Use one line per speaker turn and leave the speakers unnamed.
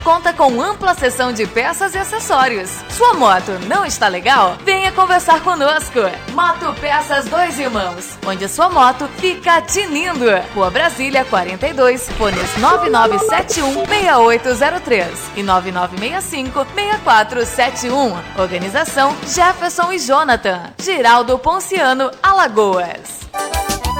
Conta com ampla seção de peças e acessórios. Sua moto não está legal? Venha conversar conosco. Moto Peças Dois Irmãos, onde sua moto fica tinindo. Rua Brasília 42, fones 9971-6803 e 9965-6471. Organização Jefferson e Jonathan. Giraldo Ponciano, Alagoas.